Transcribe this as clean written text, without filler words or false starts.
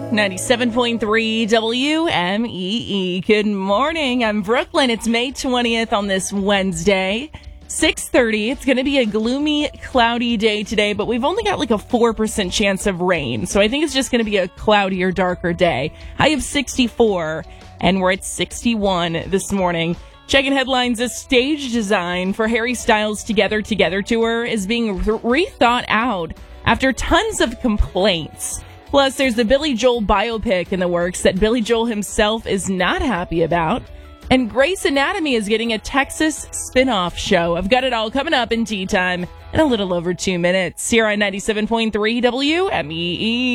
97.3 WMEE. Good morning. I'm Brooklyn. It's May 20th on this Wednesday. 6:30. It's going to be a gloomy, cloudy day today, but we've only got like a 4% chance of rain. So I think it's just going to be a cloudier, darker day. High of 64, and we're at 61 this morning. Checking headlines, a stage design for Harry Styles' Together tour is being rethought out after tons of complaints. Plus, there's the Billy Joel biopic in the works that Billy Joel himself is not happy about. And Grey's Anatomy is getting a Texas spin-off show. I've got it all coming up in tea time in a little over 2 minutes here on 97.3 WMEE.